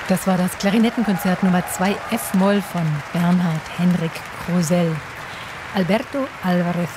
Das war das Klarinettenkonzert Nummer 2 F-Moll von Bernhard Henrik Krosell. Alberto Álvarez